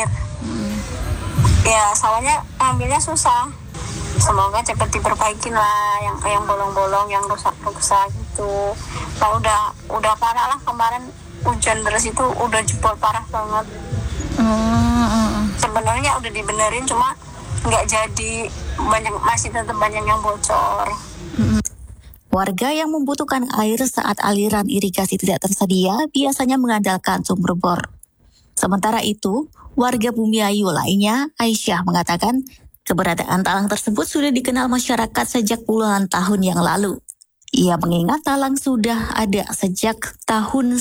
air. Ya sawahnya ambilnya susah. Semoga cepat diperbaikin lah yang bolong-bolong, yang rusak-rusak gitu. Nah, udah parah lah kemarin hujan deras itu udah jebol parah banget. Sebenarnya udah dibenerin cuma nggak jadi, masih tetap banyak yang bocor. Warga yang membutuhkan air saat aliran irigasi tidak tersedia biasanya mengandalkan sumber bor. Sementara itu, warga Bumiayu lainnya, Aisyah, mengatakan keberadaan talang tersebut sudah dikenal masyarakat sejak puluhan tahun yang lalu. Ia mengingat talang sudah ada sejak tahun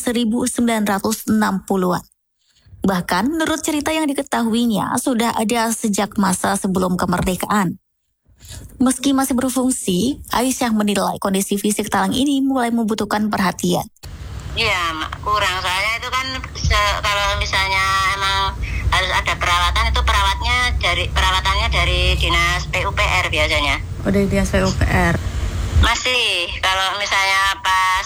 1960-an. Bahkan menurut cerita yang diketahuinya sudah ada sejak masa sebelum kemerdekaan. Meski masih berfungsi, Aisyah menilai kondisi fisik talang ini mulai membutuhkan perhatian. Iya, kurang. Soalnya itu kan kalau misalnya emang harus ada perawatan, itu perawatannya dari dinas PUPR biasanya. Oh, dari dinas PUPR. Masih, kalau misalnya pas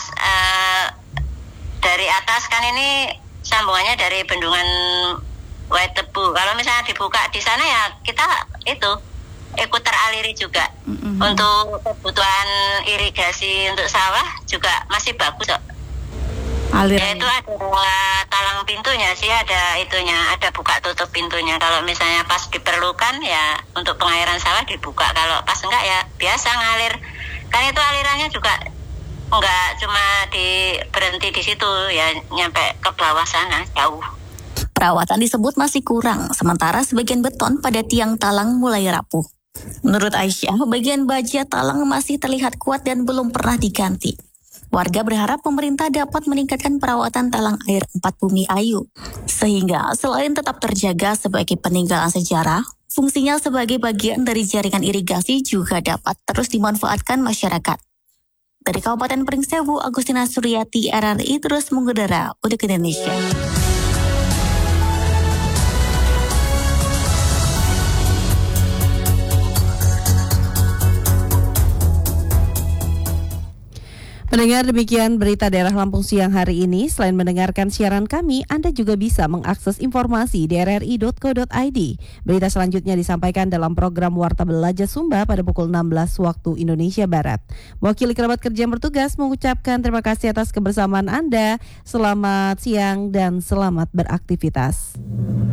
dari atas kan ini sambungannya dari bendungan Waitebu. Kalau misalnya dibuka di sana ya kita itu ikut teraliri juga. Untuk kebutuhan irigasi untuk sawah juga masih bagus kok. Ya itu ada talang pintunya sih, ada buka tutup pintunya. Kalau misalnya pas diperlukan ya untuk pengairan sawah dibuka, kalau pas enggak ya biasa ngalir. Kan itu alirannya juga enggak cuma berhenti di situ, ya nyampe ke bawah sana jauh. Perawatan disebut masih kurang, sementara sebagian beton pada tiang talang mulai rapuh. Menurut Aisyah, bagian baja talang masih terlihat kuat dan belum pernah diganti. Warga berharap pemerintah dapat meningkatkan perawatan talang air 4 Bumiayu, sehingga selain tetap terjaga sebagai peninggalan sejarah, fungsinya sebagai bagian dari jaringan irigasi juga dapat terus dimanfaatkan masyarakat. Dari Kabupaten Pringsewu, Agustina Suryati, RRI terus mengudara untuk Indonesia. Pendengar, demikian berita daerah Lampung siang hari ini. Selain mendengarkan siaran kami, Anda juga bisa mengakses informasi di rri.co.id. Berita selanjutnya disampaikan dalam program Warta Belaja Sumba pada pukul 16 waktu Indonesia Barat. Mewakili kerabat kerja yang bertugas mengucapkan terima kasih atas kebersamaan Anda. Selamat siang dan selamat beraktivitas.